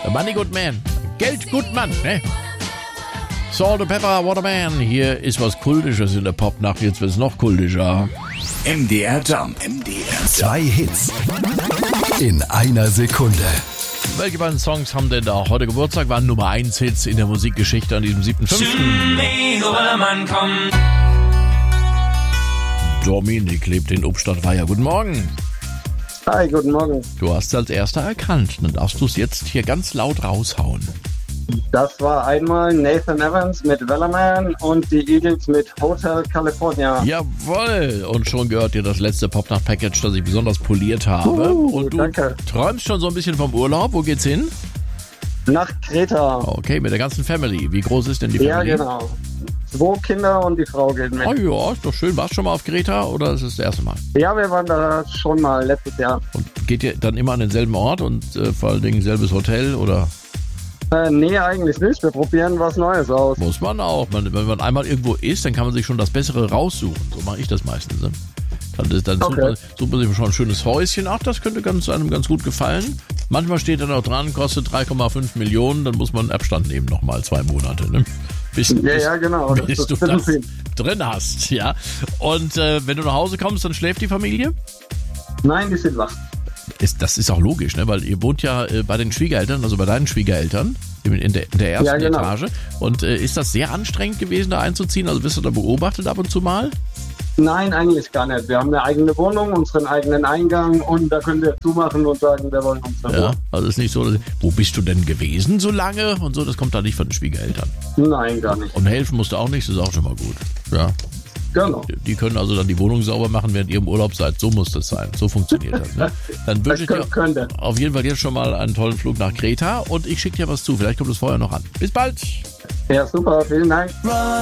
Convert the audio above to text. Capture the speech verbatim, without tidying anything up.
Money Good Man. Geld gut Mann, ne? Salt and Pepper, What a Man. Hier ist was Kultisches in der Popnacht. Jetzt wird es noch kultischer. M D R Jump. M D R. Zwei Hits in einer Sekunde. Welche beiden Songs haben denn da heute Geburtstag? Waren Nummer eins Hits in der Musikgeschichte an diesem siebten fünften Dominik lebt in Obstadtweier. Guten Morgen. Hi, guten Morgen. Du hast es als erster erkannt. Dann darfst du es jetzt hier ganz laut raushauen. Das war einmal Nathan Evans mit Wellerman und die Eagles mit Hotel California. Jawohl! Und schon gehört dir das letzte Popnacht-Package, das ich besonders poliert habe. Uh, und du danke. träumst schon so ein bisschen vom Urlaub. Wo geht's hin? Nach Kreta. Okay, mit der ganzen Family. Wie groß ist denn die Family? Ja, genau. Zwei Kinder und die Frau gehen mit. Oh ja, ist doch schön. Warst du schon mal auf Kreta oder ist es das erste Mal? Ja, wir waren da schon mal letztes Jahr. Und geht ihr dann immer an denselben Ort und äh, vor allen Dingen selbes Hotel oder? Äh, nee, eigentlich nicht. Wir probieren was Neues aus. Muss man auch. Man, wenn man einmal irgendwo ist, dann kann man sich schon das Bessere raussuchen. So mache ich das meistens. Ne? Dann, ist, dann Okay. sucht, man, sucht man sich schon ein schönes Häuschen. Ach, das könnte ganz, einem ganz gut gefallen. Manchmal steht dann auch dran, kostet drei Komma fünf Millionen. Dann muss man Abstand nehmen, nochmal zwei Monate. Ne? Bis, Ja, bis, ja, genau. Das bis ist du das viel. drin hast. Ja. Und äh, wenn du nach Hause kommst, dann schläft die Familie? Nein, die sind wach. Ist, das ist auch logisch, ne? Weil ihr wohnt ja äh, bei den Schwiegereltern, also bei deinen Schwiegereltern in, in, der, in der ersten Ja, genau. Etage. Und äh, ist das sehr anstrengend gewesen, da einzuziehen? Also wirst du da beobachtet ab und zu mal? Nein, eigentlich gar nicht. Wir haben eine eigene Wohnung, unseren eigenen Eingang und da können wir zumachen und sagen, wir wollen unsere Ja, Ruhe. also ist nicht so, dass, wo bist du denn gewesen so lange? Und so, das kommt da nicht von den Schwiegereltern. Nein, gar nicht. Und helfen musst du auch nicht, das ist auch schon mal gut. Ja, Genau. die können also dann die Wohnung sauber machen, während ihr im Urlaub seid. So muss das sein. So funktioniert das. Ne? Dann wünsche ich dir könnte. auf jeden Fall jetzt schon mal einen tollen Flug nach Kreta und ich schicke dir was zu. Vielleicht kommt es vorher noch an. Bis bald! Ja, super. Vielen Dank.